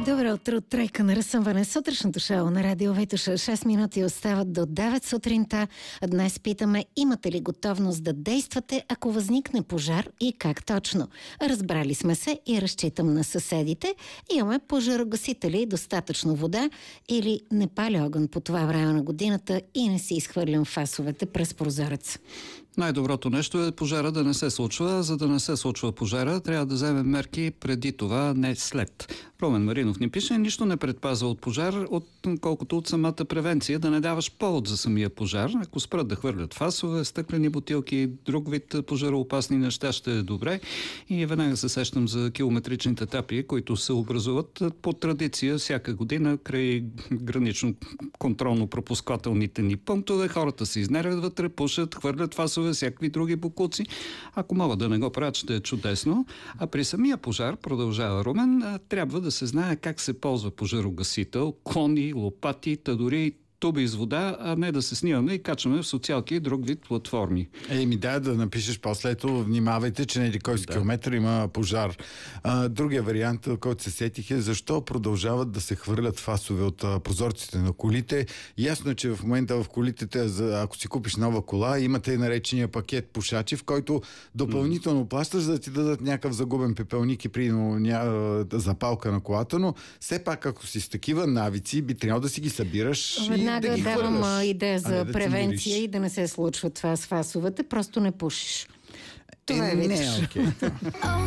Добро утро от Тройка на разсъмване. Сутрешното шоу на Радио Витуша. 6 минути остават до 9 сутринта. Днес питаме, имате ли готовност да действате, ако възникне пожар и как точно? Разбрали сме се и разчитам на съседите. Имаме пожарогасители и достатъчно вода или не паля огън по това време на годината и не си изхвърлям фасовете през прозореца. Най-доброто нещо е пожара да не се случва. За да не се случва пожара, трябва да вземем мерки преди това, не след. Румен Маринов ни пише, нищо не предпазва от пожар, колкото от самата превенция, да не даваш повод за самия пожар. Ако спрат да хвърлят фасове, стъклени бутилки и друг вид пожароопасни неща, ще е добре. И веднага се сещам за километричните тапи, които се образуват по традиция всяка година край гранично контролно-пропускателните ни пунктове. Хората се изнервят вътре, пушат, хвърлят фасове, всякакви други бокуци. Ако могат да не го правят, ще е чудесно. А при самия пожар, продължава Румен, трябва да се знае как се ползва пожарогасител, клони, лопати, та дори туби с вода, а не да се снимаме и качваме в социалки и друг вид платформи. Да напишеш после, ето, внимавайте, че на кой километър има пожар. Другия вариант, който се сетих е защо продължават да се хвърлят фасове от прозорците на колите. Ясно е, че в момента в колите, ако си купиш нова кола, имате и наречения пакет пушачи, в който допълнително плащаш, за да ти дадат някакъв загубен пепелник и запалка на колата, но все пак, ако си с такива навици, би трябвало да си ги събираш. Веднага давам идея за превенция и да не се случва това с фасовете. Просто не пушиш. Това е не, окей.